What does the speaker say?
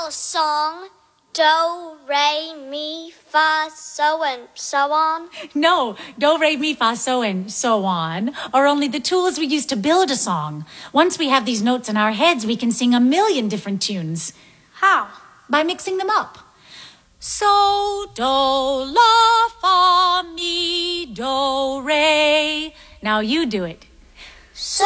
know a song. Do, re, mi, fa, so, and so on. No, do, re, mi, fa, so, and so on are only the tools we use to build a song. Once we have these notes in our heads, we can sing a million different tunes. How? By mixing them up. So, do, la, fa, mi, do, re. Now you do it. So